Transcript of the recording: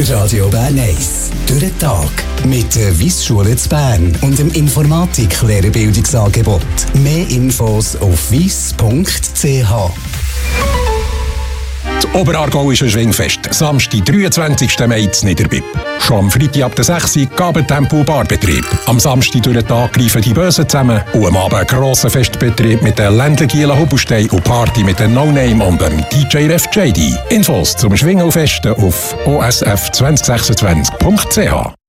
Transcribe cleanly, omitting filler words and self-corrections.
Radio Bern 1. Durch den Tag. Mit der Wyss-Schule zu Bern und dem Informatik-Lehrerbildungsangebot. Mehr Infos auf wyss.ch. Das Oberaargau ist ein Schwingfest. Samstag, 23. Mai in Niederbipp. Schon am Freitag ab der 6 Uhr Gabentempo Barbetrieb. Am Samstag durch den Tag greifen die Bösen zusammen und am Abend ein grosser Festbetrieb mit den Ländlergielen Hubelstein und Party mit den No Name und dem DJ Ref JD. Infos zum Schwingelfesten auf osf2026.ch.